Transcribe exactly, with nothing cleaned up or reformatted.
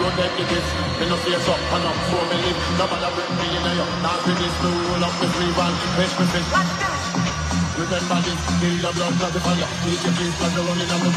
road them the kiss. Me no face up and up so me live. Nobody bring me in here. Now for this me roll up me sleeve and fish me fish. Remember this, kill the blood, blood the fire. Eat your face, blood the running on the